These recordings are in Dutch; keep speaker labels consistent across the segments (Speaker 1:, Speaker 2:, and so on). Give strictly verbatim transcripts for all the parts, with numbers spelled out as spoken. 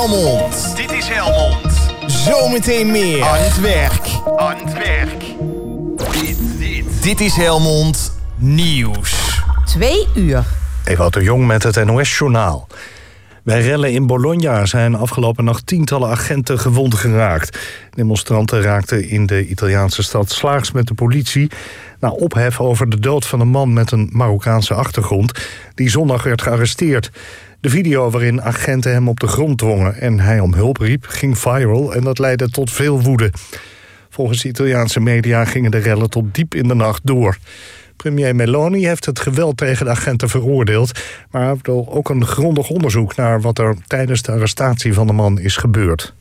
Speaker 1: Helmond.
Speaker 2: Dit is Helmond.
Speaker 1: Zometeen meer.
Speaker 2: Aan het werk. Aan het werk. Dit, dit. Dit is Helmond Nieuws.
Speaker 3: Twee uur.
Speaker 4: Ewout de Jong met het N O S-journaal. Bij rellen in Bologna zijn afgelopen nacht tientallen agenten gewond geraakt. Demonstranten raakten in de Italiaanse stad slaags met de politie na ophef over de dood van een man met een Marokkaanse achtergrond die zondag werd gearresteerd. De video waarin agenten hem op de grond dwongen en hij om hulp riep ging viral en dat leidde tot veel woede. Volgens Italiaanse media gingen de rellen tot diep in de nacht door. Premier Meloni heeft het geweld tegen de agenten veroordeeld, maar wil ook een grondig onderzoek naar wat er tijdens de arrestatie van de man is gebeurd.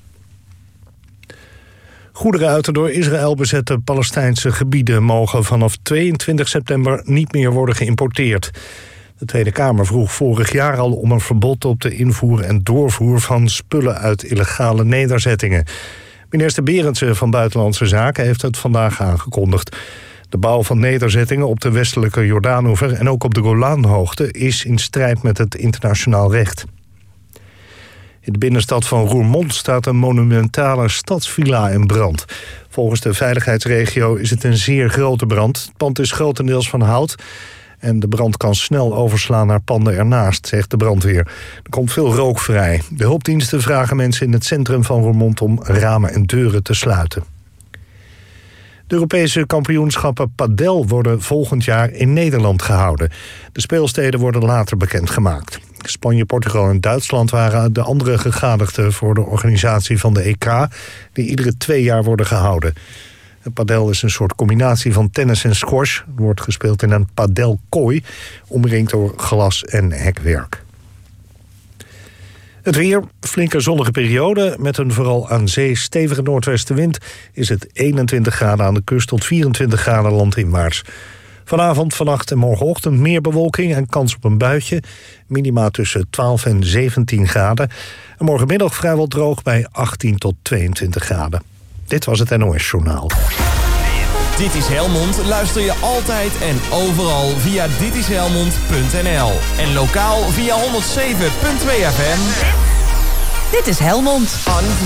Speaker 4: Goederen uit de door Israël bezette Palestijnse gebieden mogen vanaf tweeëntwintig september niet meer worden geïmporteerd. De Tweede Kamer vroeg vorig jaar al om een verbod op de invoer en doorvoer van spullen uit illegale nederzettingen. Minister Berendsen van Buitenlandse Zaken heeft het vandaag aangekondigd. De bouw van nederzettingen op de westelijke Jordaanoever en ook op de Golanhoogte is in strijd met het internationaal recht. In de binnenstad van Roermond staat een monumentale stadsvilla in brand. Volgens de veiligheidsregio is het een zeer grote brand. Het pand is grotendeels van hout en de brand kan snel overslaan naar panden ernaast, zegt de brandweer. Er komt veel rook vrij. De hulpdiensten vragen mensen in het centrum van Roermond om ramen en deuren te sluiten. De Europese kampioenschappen padel worden volgend jaar in Nederland gehouden. De speelsteden worden later bekendgemaakt. Spanje, Portugal en Duitsland waren de andere gegadigden voor de organisatie van de E K, die iedere twee jaar worden gehouden. Het padel is een soort combinatie van tennis en squash. Het wordt gespeeld in een padelkooi, omringd door glas en hekwerk. Het weer, flinke zonnige periode met een vooral aan zee stevige noordwestenwind is het eenentwintig graden aan de kust tot vierentwintig graden landinwaarts. Vanavond, vannacht en morgenochtend meer bewolking en kans op een buitje. Minima tussen twaalf en zeventien graden. En morgenmiddag vrijwel droog bij achttien tot tweeëntwintig graden. Dit was het N O S-journaal.
Speaker 1: Dit is Helmond. Luister je altijd en overal via dit is helmond punt n l. En lokaal via honderdzeven punt twee F M.
Speaker 3: Dit is Helmond.